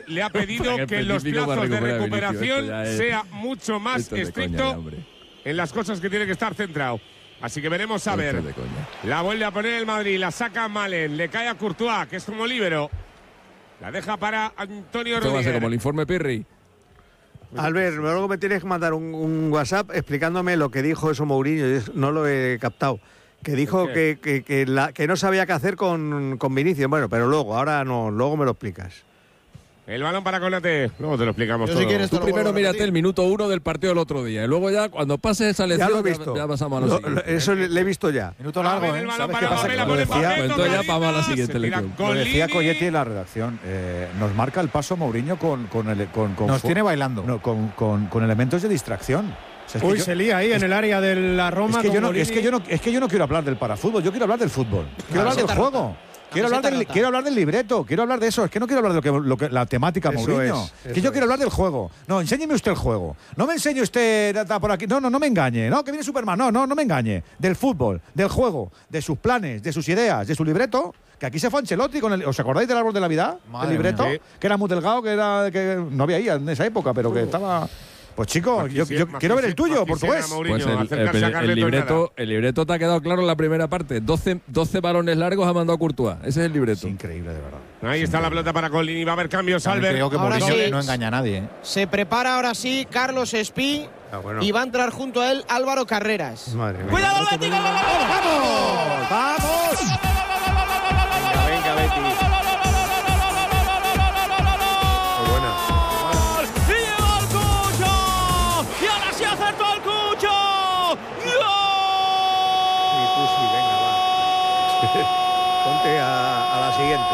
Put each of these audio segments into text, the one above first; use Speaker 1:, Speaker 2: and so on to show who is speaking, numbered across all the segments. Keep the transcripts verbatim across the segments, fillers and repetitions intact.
Speaker 1: le ha pedido que los plazos de recuperación es, sea mucho más estricto coña, en las cosas que tiene que estar centrado. Así que veremos a ver. La vuelve a poner el Madrid, la saca Malen, le cae a Courtois, que es como líbero. La deja para Antonio Rudiger.
Speaker 2: Esto va a ser como el informe Pirri.
Speaker 3: Albert, luego me tienes que mandar un, un WhatsApp explicándome lo que dijo eso Mourinho. No lo he captado. Que dijo que, que, que, la, que no sabía qué hacer con, con Vinicius. Bueno, pero luego, ahora no, luego me lo explicas.
Speaker 1: El balón para Konaté, luego te lo explicamos. Yo
Speaker 2: todo.
Speaker 1: Si quieres,
Speaker 2: Tú primero mírate el minuto uno del partido del otro día y luego ya cuando pase esa lección
Speaker 3: ya, lo he visto.
Speaker 2: ya, ya pasamos a lo, lo siguiente.
Speaker 3: Eso le he visto ya.
Speaker 4: Minuto largo, ¿eh? ¿Sabes qué pasa?
Speaker 2: Lo decía, pues entonces ya vamos a la siguiente lección.
Speaker 4: Lo decía Coyetti en la redacción. Eh, nos marca el paso Mourinho con, con, el, con, con
Speaker 5: Nos tiene bailando.
Speaker 4: No, con, con, con elementos de distracción.
Speaker 5: O sea, es Uy, yo, se lía ahí es, en el área de la Roma.
Speaker 4: Es que, yo no, es, que yo no, es que yo no quiero hablar del parafútbol, yo quiero hablar del fútbol. Quiero hablar del juego. Quiero hablar, del, quiero hablar del libreto, quiero hablar de eso. Es que no quiero hablar de lo que, lo que la temática eso Mourinho. Es, que yo es. quiero hablar del juego. No, enséñeme usted el juego. No me enseñe usted por aquí. No, no, no me engañe. No, que viene Superman. No, no, no me engañe. Del fútbol, del juego, de sus planes, de sus ideas, de su libreto. Que aquí se fue Ancelotti con el. ¿Os acordáis del árbol de la vida? Madre el libreto, mía, sí. Que era muy delgado, que era que no había ahí en esa época, pero que estaba. Pues chico, yo, yo quiero ver el tuyo, portugués.
Speaker 2: Pues el, el, el, el, libreto, el libreto te ha quedado claro en la primera parte. doce, doce balones largos ha mandado Courtois. Ese es el libreto.
Speaker 4: Es increíble, de verdad.
Speaker 1: Ahí está la pelota para Collini. Va a haber cambios, Albert.
Speaker 4: Creo que Mourinho sí. no engaña a nadie. ¿eh?
Speaker 6: Se prepara ahora sí Carlos Espí ah, bueno. y va a entrar junto a él Álvaro Carreras.
Speaker 3: Madre mía.
Speaker 6: ¡Cuidado, el Betis!
Speaker 3: ¡Vamos! ¡Vamos! Venga, venga, Betis. Ponte a, a la siguiente.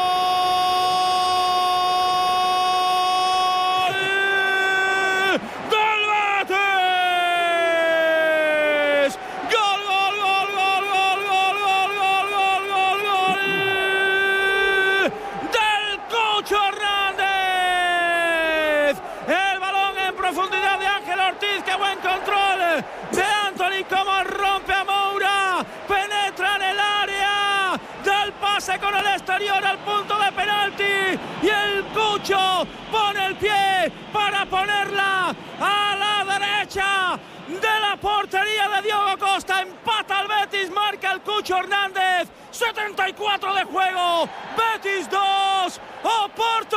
Speaker 7: ¡Del Betis! ¡Gol, gol, gol, gol, gol, gol, gol, gol, gol, gol, gol! ¡Del Cucho Hernández! El balón en profundidad de Ángel Ortiz. ¡Qué buen control de Antony! ¡Cómo rompe a Moura! ¡Penetra en el área! Del pase con el exterior al punto de penalti y el Cucho pone el pie para ponerla a la derecha de la portería de Diogo Costa. Empata el Betis, marca el Cucho Hernández. setenta y cuatro de juego. Betis dos, Oporto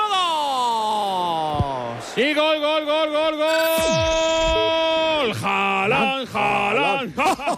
Speaker 7: dos. Y gol, gol, gol, gol, gol. Haaland, Haaland.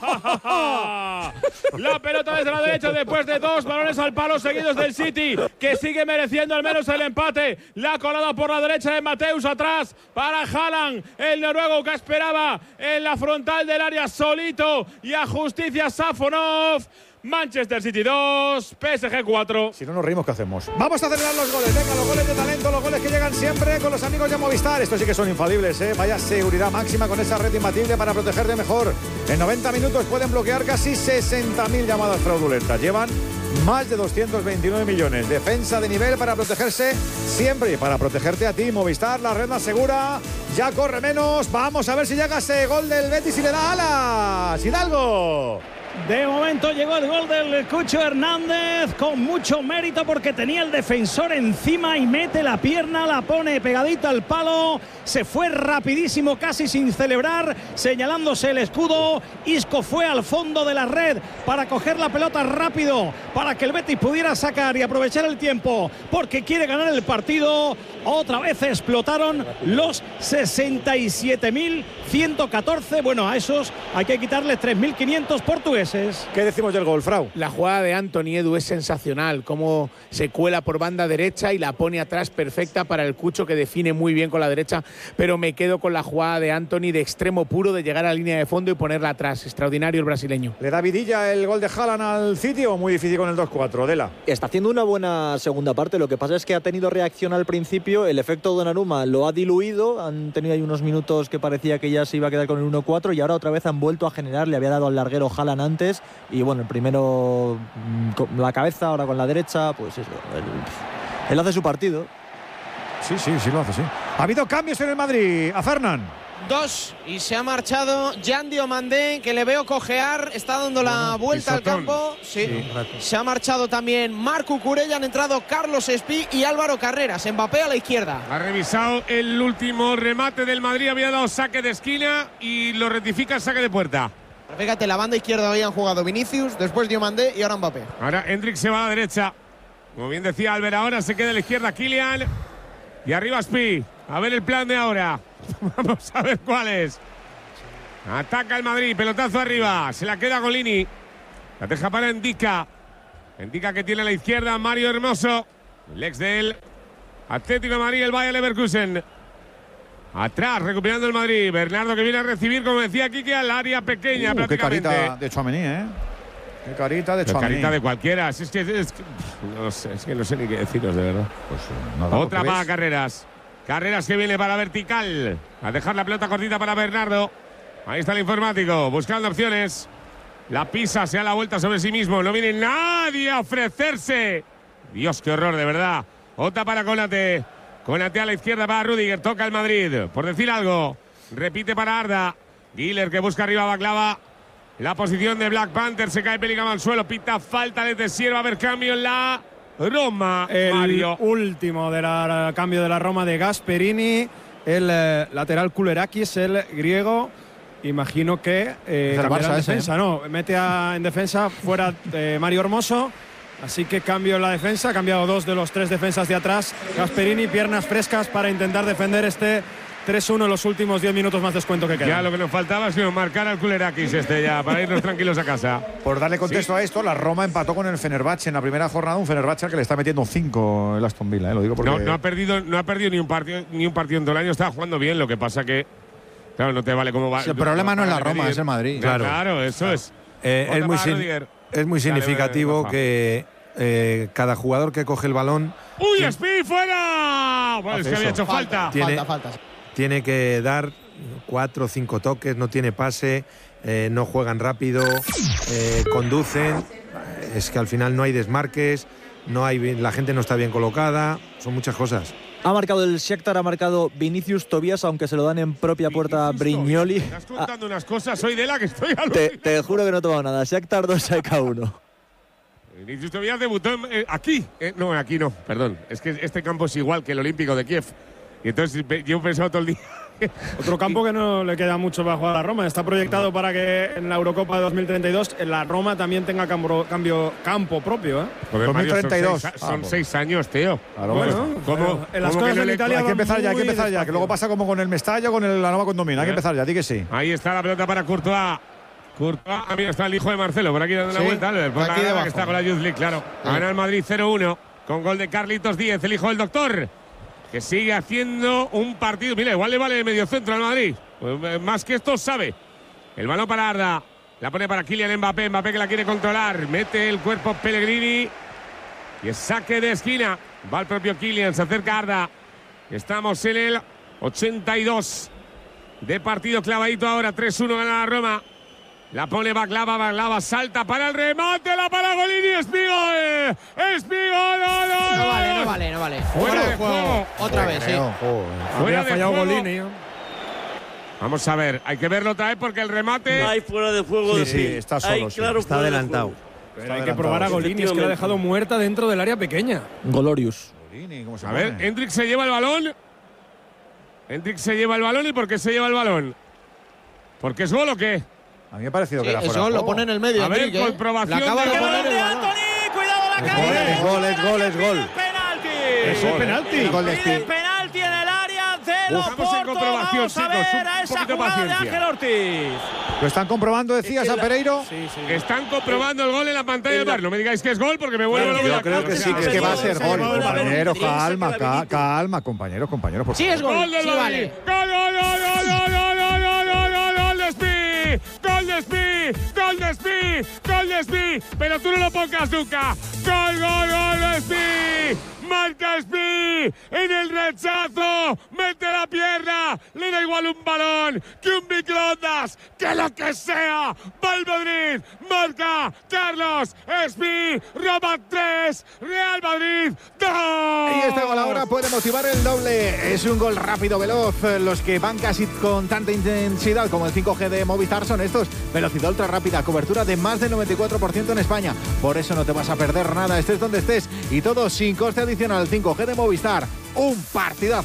Speaker 7: La pelota desde la derecha después de dos balones al palo seguidos del City, que sigue mereciendo al menos el empate. La colada por la derecha de Mateus atrás para Haaland, el noruego que esperaba en la frontal del área solito y a justicia Safonov. Manchester City dos, P S G cuatro.
Speaker 4: Si no nos reímos, ¿qué hacemos? Vamos a celebrar los goles. Venga, los goles de talento, los goles que llegan siempre con los amigos de Movistar. Estos sí que son infalibles, ¿eh? Vaya seguridad máxima con esa red imbatible para protegerte mejor. En noventa minutos pueden bloquear casi sesenta mil llamadas fraudulentas. Llevan más de doscientos veintinueve millones. Defensa de nivel para protegerse siempre y para protegerte a ti. Movistar, la red más segura. Ya corre menos. Vamos a ver si llega ese gol del Betis y le da alas. Hidalgo.
Speaker 8: De momento llegó el gol del Cucho Hernández con mucho mérito porque tenía el defensor encima y mete la pierna, la pone pegadita al palo. Se fue rapidísimo, casi sin celebrar, señalándose el escudo. Isco fue al fondo de la red para coger la pelota rápido, para que el Betis pudiera sacar y aprovechar el tiempo, porque quiere ganar el partido. Otra vez explotaron los sesenta y siete mil ciento catorce. Bueno, a esos hay que quitarles tres mil quinientos portugueses.
Speaker 4: ¿Qué decimos del gol, Frau?
Speaker 6: La jugada de Anthony Edu es sensacional, cómo se cuela por banda derecha y la pone atrás perfecta para el Cucho, que define muy bien con la derecha, pero me quedo con la jugada de Anthony de extremo puro, de llegar a la línea de fondo y ponerla atrás. Extraordinario el brasileño.
Speaker 4: ¿Le da vidilla el gol de Haaland al City o muy difícil con el dos cuatro? Dela.
Speaker 9: Está haciendo una buena segunda parte, lo que pasa es que ha tenido reacción al principio, el efecto Donnarumma lo ha diluido, han tenido ahí unos minutos que parecía que ya se iba a quedar con el uno cuatro y ahora otra vez han vuelto a generar, le había dado al larguero Haaland antes y bueno, el primero con la cabeza, ahora con la derecha, pues eso, él, él hace su partido.
Speaker 4: Sí, sí, sí lo hace, sí. Ha habido cambios en el Madrid. A Fernán.
Speaker 10: dos y se ha marchado Jan Diomandé, que le veo cojear, está dando la vuelta
Speaker 1: pisotón.
Speaker 10: al campo. Sí.
Speaker 3: Sí, un rato.
Speaker 10: Se ha marchado también Marc Cucurella, han entrado Carlos Espí y Álvaro Carreras. Mbappé a la izquierda.
Speaker 1: Ha revisado el último remate del Madrid, había dado saque de esquina y lo rectifica saque de puerta.
Speaker 10: Fíjate, la banda izquierda habían jugado Vinicius, después Diomandé y ahora Mbappé.
Speaker 1: Ahora Hendrik se va a la derecha. Como bien decía Albert, ahora se queda a la izquierda Kylian. Y arriba Espí. A ver el plan de ahora. Vamos a ver cuál es. Ataca el Madrid, pelotazo arriba. Se la queda Golini. La deja para Endika. Endika que tiene a la izquierda Mario Hermoso. El ex del Atlético de Madrid, el Bayer Leverkusen. Atrás, recuperando el Madrid. Bernardo que viene a recibir, como decía Quique, al área pequeña
Speaker 4: Uh, qué
Speaker 1: prácticamente.
Speaker 4: carita de Tchouaméni, ¿eh? Qué carita de
Speaker 1: Qué
Speaker 4: Tchouaméni.
Speaker 1: carita de cualquiera. Si es que, es que- no sé, es que no sé ni qué deciros, de verdad.
Speaker 4: Pues, eh, nada,
Speaker 1: Otra
Speaker 4: ¿lo que
Speaker 1: para
Speaker 4: ves?
Speaker 1: Carreras. Carreras que viene para vertical. A dejar la pelota cortita para Bernardo. Ahí está el informático, buscando opciones. La pisa, se da la vuelta sobre sí mismo. No viene nadie a ofrecerse. Dios, qué horror, de verdad. Otra para Konate. Konate a la izquierda para Rüdiger. Toca el Madrid. Por decir algo. Repite para Arda. Guiller que busca arriba a Baklava. La posición de Black Panther. Se cae Pellegrini al suelo. Pita falta de Tessier. Va a haber cambio en la Roma.
Speaker 5: El
Speaker 1: Mario.
Speaker 5: último del cambio de la Roma de Gasperini. El eh, lateral Kulerakis, el griego. Imagino que eh,
Speaker 4: Es el
Speaker 5: cambiará
Speaker 4: Barça
Speaker 5: en
Speaker 4: ese,
Speaker 5: defensa, ¿no? Mete a, en defensa fuera de Mario Hermoso. Así que cambio en la defensa. Ha cambiado dos de los tres defensas de atrás. Gasperini, piernas frescas para intentar defender este tres uno en los últimos diez minutos más descuento que queda.
Speaker 1: Ya lo que nos faltaba es que nos marcara el Kulerakis este ya, para irnos tranquilos a casa.
Speaker 4: Por darle contexto
Speaker 1: Sí.
Speaker 4: a esto, la Roma empató con el Fenerbahce en la primera jornada, un Fenerbahce al que le está metiendo cinco el Aston Villa, ¿eh? Lo digo porque…
Speaker 1: No, no ha perdido, no ha perdido ni un partido ni un partido en todo el año, estaba jugando bien, lo que pasa que claro, no te vale cómo va.
Speaker 11: Sí, el problema no es la Roma,
Speaker 1: Madrid.
Speaker 11: es el Madrid.
Speaker 1: Claro,
Speaker 3: Claro.
Speaker 1: claro, eso es.
Speaker 3: Eh,
Speaker 1: Otra
Speaker 3: es, muy
Speaker 1: para
Speaker 3: sin-
Speaker 1: Rudiger.
Speaker 3: es muy
Speaker 1: Dale,
Speaker 3: significativo
Speaker 1: Rafa.
Speaker 3: que eh, cada jugador que coge el balón
Speaker 1: ¡Uy, Espí fuera! Bueno, es que había hecho falta.
Speaker 3: Tiene-
Speaker 10: Falta, falta.
Speaker 3: tiene que dar cuatro o cinco toques, no tiene pase, eh, no juegan rápido, eh, conducen. Es que al final no hay desmarques, no hay, la gente no está bien colocada, son muchas cosas.
Speaker 9: Ha marcado el Shakhtar, ha marcado Vinicius Tobias, aunque se lo dan en propia puerta a Brignoli.
Speaker 1: Me estás contando unas cosas, soy de la que estoy
Speaker 9: Te,
Speaker 1: alucinando.
Speaker 9: te juro que no he tomado nada. Shakhtar dos, A E K uno.
Speaker 1: Vinicius Tobias debutó en- eh, aquí. Eh, no, aquí no, perdón. Es que este campo es igual que el Olímpico de Kiev. Y entonces pe- yo he pensado todo el día.
Speaker 5: Otro campo que no le queda mucho para jugar a la Roma. Está proyectado para que en la Eurocopa de dos mil treinta y dos en la Roma también tenga campo, cambio, campo propio. ¿eh?
Speaker 1: Joder, Mario, son
Speaker 4: treinta y dos.
Speaker 1: seis- Son
Speaker 4: Ah, pues.
Speaker 1: seis años, tío.
Speaker 4: Claro,
Speaker 5: Bueno,
Speaker 4: bueno.
Speaker 1: ¿Cómo?
Speaker 5: pero en las
Speaker 1: cómo
Speaker 5: cosas
Speaker 1: que no
Speaker 5: en
Speaker 1: le-
Speaker 5: Italia
Speaker 4: Hay que
Speaker 5: van
Speaker 4: empezar ya, hay que
Speaker 5: muy
Speaker 4: empezar ya, que
Speaker 5: despacio.
Speaker 4: luego pasa como con el Mestalla, con el, la nueva condomina. Hay que
Speaker 1: ¿Eh?
Speaker 4: empezar ya, di que sí.
Speaker 1: Ahí está la pelota para Courtois. Courtois, ah, mira, está el hijo de Marcelo, por aquí dando una
Speaker 10: Sí,
Speaker 1: vuelta. Albert, por la
Speaker 10: aquí
Speaker 1: grada
Speaker 10: debajo.
Speaker 1: que está con la Youth League, claro. Gana el Madrid cero uno con gol de Carlitos Díez, el hijo del doctor, que sigue haciendo un partido. Mira, igual le vale el medio centro al Madrid. Pues, eh, más que esto sabe. El balón para Arda. La pone para Kylian Mbappé. Mbappé que la quiere controlar. Mete el cuerpo Pellegrini. Y es saque de esquina. Va el propio Kylian. Se acerca Arda. Estamos en el ochenta y dos de partido clavadito ahora. tres uno gana la Roma. La pone Baklava. Baklava salta para el remate. La para Golini. Espigo. Espigo. No, no,
Speaker 10: No vale, no vale, no vale.
Speaker 1: Fuera de juego.
Speaker 10: Otra vez, sí.
Speaker 1: Fuera
Speaker 5: Habría
Speaker 1: de
Speaker 5: fallado
Speaker 1: juego.
Speaker 5: Golini. ¿eh?
Speaker 1: Vamos a ver. Hay que verlo otra vez porque el remate.
Speaker 12: Hay fuera de juego.
Speaker 3: Sí,
Speaker 12: de
Speaker 3: sí,
Speaker 12: Pi.
Speaker 4: está
Speaker 12: Hay
Speaker 4: solo, sí.
Speaker 12: claro
Speaker 3: Está
Speaker 12: fuera de
Speaker 3: adelantado.
Speaker 12: juego.
Speaker 5: Pero hay que probar a Golini, es que la ha dejado muerta dentro del área pequeña.
Speaker 9: Golorius.
Speaker 4: ¿Cómo se
Speaker 1: A ver,
Speaker 4: pone?
Speaker 1: Hendrik se lleva el balón. Hendrik se lleva el balón. ¿Y por qué se lleva el balón? ¿Porque es gol o qué?
Speaker 4: A mí me ha parecido
Speaker 10: Sí,
Speaker 4: que era fuera
Speaker 10: eso
Speaker 4: de
Speaker 10: lo
Speaker 4: juego.
Speaker 10: pone en el medio.
Speaker 1: A ver,
Speaker 10: Enrique, ¿eh?
Speaker 1: comprobación
Speaker 10: Le acaba
Speaker 1: de
Speaker 10: de
Speaker 1: gol.
Speaker 10: poner el
Speaker 7: de
Speaker 10: balón.
Speaker 7: Anthony, cuidado la
Speaker 3: Es
Speaker 7: caída.
Speaker 3: gol, es gol, es gol, es gol.
Speaker 7: Penalti.
Speaker 5: Eso es penalti.
Speaker 3: El gol de
Speaker 7: Piden
Speaker 3: Espí.
Speaker 7: penalti en el área de
Speaker 1: Uf, estamos en
Speaker 7: Loporto.
Speaker 1: comprobación,
Speaker 7: Vamos a
Speaker 1: chicos,
Speaker 7: ver
Speaker 1: un
Speaker 7: a esa
Speaker 1: poquito de
Speaker 7: jugada de
Speaker 1: paciencia.
Speaker 7: Ángel Ortiz.
Speaker 4: ¿Lo están comprobando, decías, a Pereiro?
Speaker 5: Sí, sí.
Speaker 1: Están comprobando el gol en la pantalla del bar. No me digáis que es gol porque me vuelvo
Speaker 12: Claro,
Speaker 1: loco.
Speaker 3: yo creo que sí,
Speaker 4: Es que va a ser gol,
Speaker 12: Puede haber
Speaker 4: compañero,
Speaker 12: un trince
Speaker 4: calma,
Speaker 12: que la
Speaker 4: ca-
Speaker 12: habilite.
Speaker 4: calma, compañeros, compañeros. por
Speaker 10: Sí, es
Speaker 4: favor.
Speaker 10: gol.
Speaker 1: Gol del
Speaker 10: Sí,
Speaker 1: Madrid.
Speaker 10: vale.
Speaker 1: Gol, gol, gol, gol, gol, gol, gol, gol, gol, gol, gol de Espí. Gol de Espí. Gol de Espí. Gol de Espí. Pero tú no lo pongas nunca. Gol, gol, gol de Espí. marca Espi en el rechazo, mete la pierna, le da igual un balón que un microondas, que lo que sea. Va el Madrid, marca Carlos Espi, Roma tres, Real Madrid dos.
Speaker 11: Y este gol ahora puede motivar el doble. Es un gol rápido, veloz. Los que van casi con tanta intensidad como el cinco G de Movistar son estos. Velocidad ultra rápida, cobertura de más del noventa y cuatro por ciento en España. Por eso no te vas a perder nada, estés donde estés. Y todo sin coste adicional. cinco G de Movistar. Un partidazo.